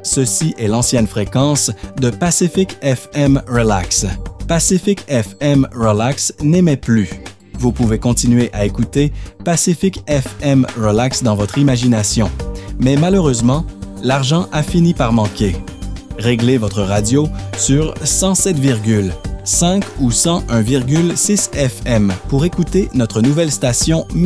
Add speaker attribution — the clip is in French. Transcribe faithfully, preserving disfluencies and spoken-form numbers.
Speaker 1: Ceci est l'ancienne fréquence de Pacific F M Relax. Pacific F M Relax n'émet plus. Vous pouvez continuer à écouter Pacific F M Relax dans votre imagination. Mais malheureusement, l'argent a fini par manquer. Réglez votre radio sur cent sept virgule cinq ou cent un virgule six F M pour écouter notre nouvelle station